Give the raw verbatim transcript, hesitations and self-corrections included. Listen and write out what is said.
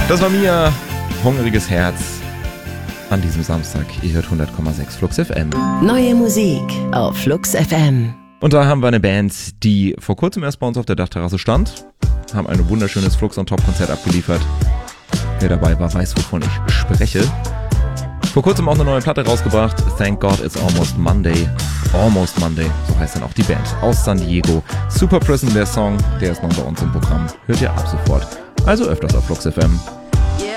Das war Mia, hungriges Herz an diesem Samstag. Ihr hört hundert Komma sechs Flux F M. Neue Musik auf Flux F M. Und da haben wir eine Band, die vor kurzem erst bei uns auf der Dachterrasse stand, haben ein wunderschönes Flux on Top Konzert abgeliefert. Wer dabei war, weiß, wovon ich spreche. Vor kurzem auch eine neue Platte rausgebracht. Thank God It's Almost Monday. Almost Monday, so heißt dann auch die Band aus San Diego. Super Prison, der Song, der ist noch bei uns im Programm. Hört ihr ab sofort. Also öfters auf Flux F M.